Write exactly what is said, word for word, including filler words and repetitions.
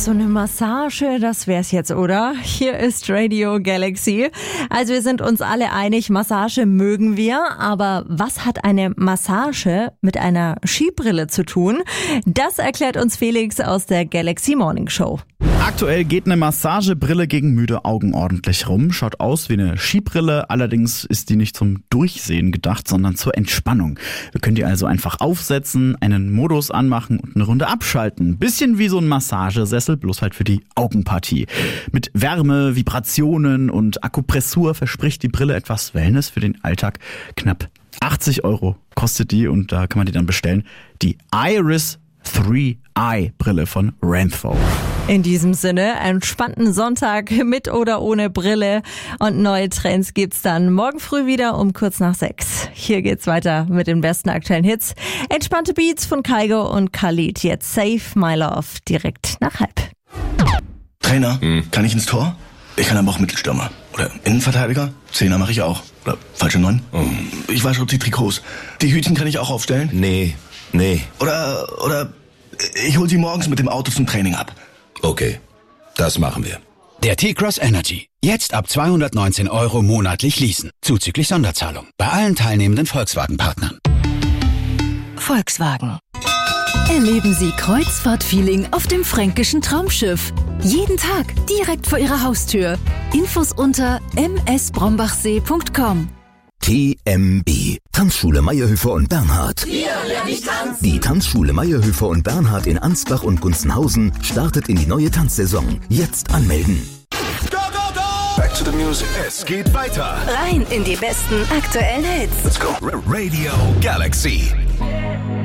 so eine Massage, das wär's jetzt, oder? Hier ist Radio Galaxy. Also wir sind uns alle einig, Massage mögen wir, aber was hat eine Massage mit einer Skibrille zu tun? Das erklärt uns Felix aus der Galaxy Morning Show. Aktuell geht eine Massagebrille gegen müde Augen ordentlich rum. Schaut aus wie eine Skibrille, allerdings ist die nicht zum Durchsehen gedacht, sondern zur Entspannung. Wir können die also einfach aufsetzen, einen Modus anmachen und eine Runde abschalten. Bisschen wie so ein Massagesessel, bloß halt für die Augenpartie. Mit Wärme, Vibrationen und Akupressur verspricht die Brille etwas Wellness für den Alltag. Knapp achtzig Euro kostet die und da kann man die dann bestellen. Die Iris drei Eye Brille von Renpho. In diesem Sinne, entspannten Sonntag mit oder ohne Brille und neue Trends gibt's dann morgen früh wieder um kurz nach sechs. Hier geht's weiter mit den besten aktuellen Hits. Entspannte Beats von Kygo und Khalid. Jetzt Save My Love direkt nach halb. Trainer, hm. kann ich ins Tor? Ich kann aber auch Mittelstürmer. Oder Innenverteidiger? Zehner mache ich auch. Oder falsche Neun? Hm. Ich wasche die Trikots. Die Hütchen kann ich auch aufstellen? Nee, nee. Oder, oder ich hol sie morgens mit dem Auto zum Training ab. Okay, das machen wir. Der T-Cross Energy. Jetzt ab zweihundertneunzehn Euro monatlich leasen. Zuzüglich Sonderzahlung. Bei allen teilnehmenden Volkswagen-Partnern. Volkswagen. Erleben Sie Kreuzfahrt-Feeling auf dem fränkischen Traumschiff. Jeden Tag direkt vor Ihrer Haustür. Infos unter m s brombachsee punkt com. T M B. Tanzschule Meyerhöfer und Bernhard. Hier lerne ich tanzen. Die Tanzschule Meyerhöfer und Bernhard in Ansbach und Gunzenhausen startet in die neue Tanzsaison. Jetzt anmelden. Go, go, go! Back to the music. Es geht weiter. Rein in die besten aktuellen Hits. Let's go. Radio Galaxy.